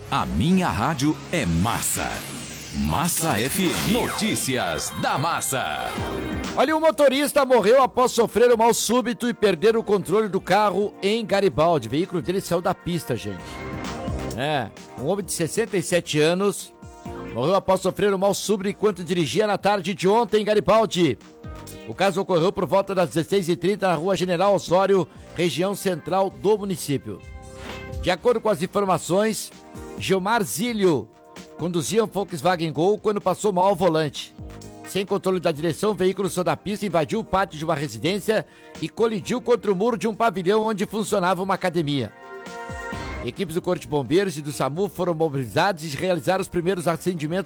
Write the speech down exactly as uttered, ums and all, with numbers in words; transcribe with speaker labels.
Speaker 1: A minha rádio é massa. Massa F M. Notícias da Massa.
Speaker 2: Olha, o motorista morreu após sofrer um mal súbito e perder o controle do carro em Garibaldi. O veículo dele saiu da pista, gente. É, um homem de sessenta e sete anos morreu após sofrer um mal súbito enquanto dirigia na tarde de ontem em Garibaldi. O caso ocorreu por volta das dezesseis e trinta na rua General Osório, região central do município. De acordo com as informações, Gilmar Zílio conduzia um Volkswagen Gol quando passou mal ao volante. Sem controle da direção, o veículo saiu da pista, invadiu o pátio de uma residência e colidiu contra o muro de um pavilhão onde funcionava uma academia. Equipes do Corpo de Bombeiros e do SAMU foram mobilizados e realizaram os primeiros atendimentos